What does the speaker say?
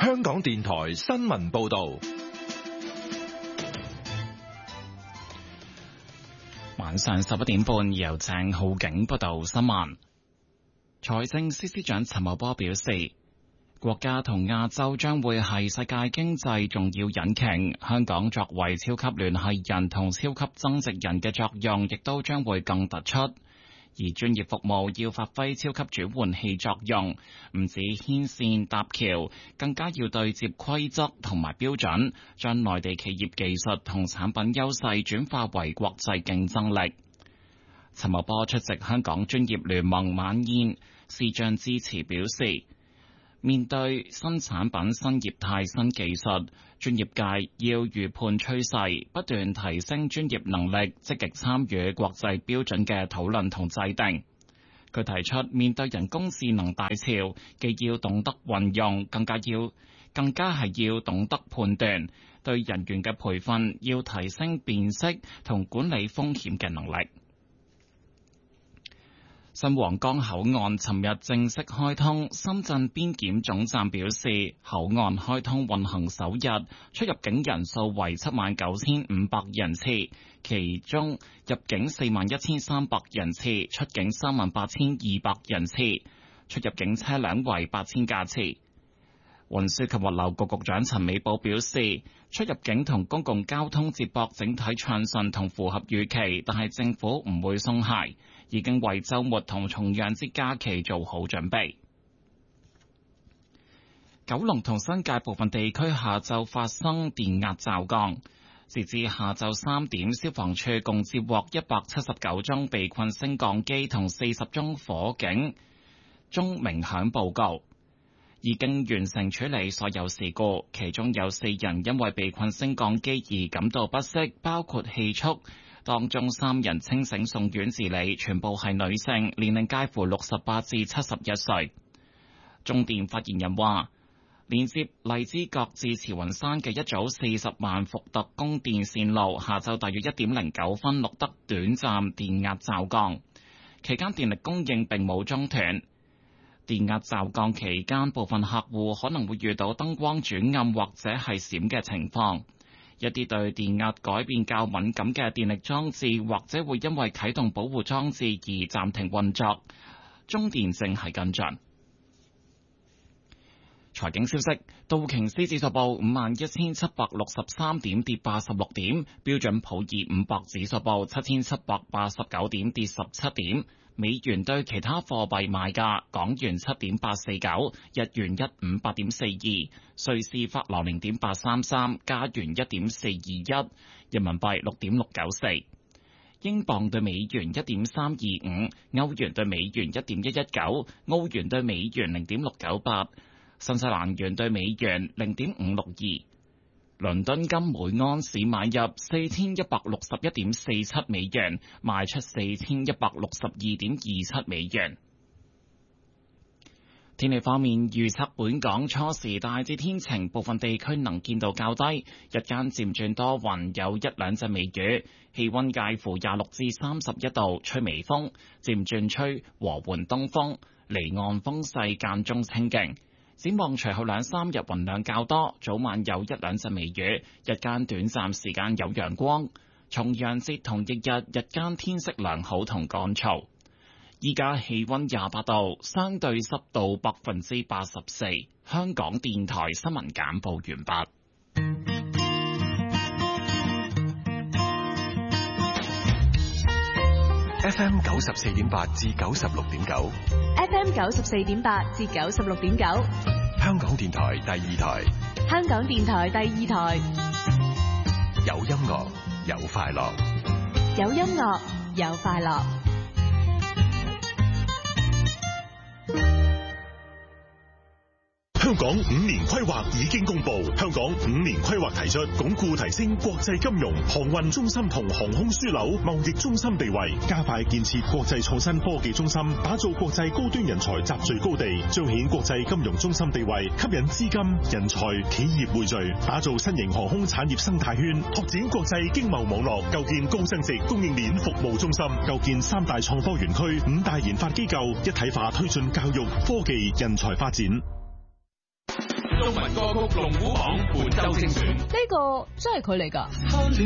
香港電台新聞報道。 晚上11點半，由鄭浩景報道新聞。財政司司長陳茂波表示，國家同亞洲將會係世界經濟重要引擎，香港作為超級聯繫人同超級增值人嘅作用，亦都將會更突出。而專業服務要發揮超級轉換器作用，唔止牽線搭橋，更加要對接規則同埋標準，將內地企業技術同產品優勢轉化為國際競爭力。陳茂波出席香港專業聯盟晚宴視像致辭表示，面對新產品、新業態、新技術，專業界要預判趨勢，不斷提升專業能力，積極參與國際標準嘅討論同制定。佢提出，面對人工智能大潮，既要懂得運用，更加係要懂得判斷，對人員嘅培訓要提升辨識同管理風險嘅能力。新皇崗口岸尋日正式開通，深圳邊檢總站表示，口岸開通運行首日，出入境人數為79,500人次，其中入境41,300人次，出境38,200人次，出入境車輛為8000架次。運輸及物流局局長陳美寶表示，出入境同公共交通接駁整體暢順同符合預期，但係政府唔會鬆懈，已經為週末同重陽節假期做好準備。九龍同新界部分地區下晝發生電壓驟降，截至下晝3點，消防處共接獲179宗被困升降機同40宗火警鐘鳴響報告。已經完成處理所有事故，其中有4人因為被困升降機而感到不適，包括氣促，當中3人清醒送院治理，全部係女性，年齡介乎68至71歲。中電發言人話，連接荔枝角至慈雲山嘅一組40萬伏特供電線路，下晝大約1點09分錄得短暫電壓驟降，期間電力供應並冇中斷。電壓驟降期間，部分客戶可能會遇到燈光轉暗或者係閃嘅情況。一啲對電壓改變較敏感嘅電力裝置，或者會因為啟動保護裝置而暫停運作。中電正係跟進。財經消息，道瓊斯指數報51,763點，跌86點；標準普爾500指數報7,789點，跌17點。美元對其他貨幣賣價：港元7.849，日元158.42，瑞士法郎0.833，加元1.421，人民幣6.694，英鎊對美元1.325，歐元對美元1.119，澳元對美元0.698，新西蘭元對美元0.562。倫敦金每安士買入4161.47美元，賣出4162.27美元。天氣方面，預測本港初時大致天晴，部分地區能見度較低，日間漸轉多雲，有1兩陣微雨，氣溫介乎26至31度，吹微風，漸轉吹和緩東風，離岸風勢間中清勁。展望隨後2、3日雲量較多，早晚有1兩陣微雨，日間短暫時間有陽光。重陽節同翌日日間天色良好同乾燥。依家氣溫28度，相對濕度84%。香港電台新聞簡報完畢。 FM 94.8至96.9 ，FM 94.8至96.9， 香港電台第2台， 香港電台第2台， 有音樂有快樂， 有音樂有快樂。 香港5年規劃已經公布，香港5年規劃提出鞏固提升國際金融、航運中心同航空樞紐貿易中心地位，加快建設國際創新科技中心，打造國際高端人才集聚高地，彰顯國際金融中心地位，吸引資金、人才、企業匯聚，打造新型航空產業生態圈，拓展國際經貿網絡，構建高增值供應鏈服務中心，構建3大創科園區、5大研發機構，一體化推進教育、科技、人才發展。 中文歌曲龍虎榜本周精選。 呢個真係佢嚟㗎。